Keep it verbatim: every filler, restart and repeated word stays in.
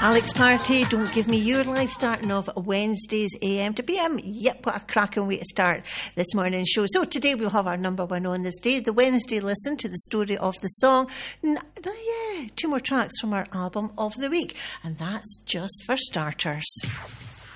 Alex Party, Don't Give Me Your Life, starting off Wednesdays A M to P M. Yep, what a cracking way to start this morning's show. So today we'll have our number one on this day, the Wednesday listen to the story of the song. N- yeah, two more tracks from our album of the week, and that's just for starters.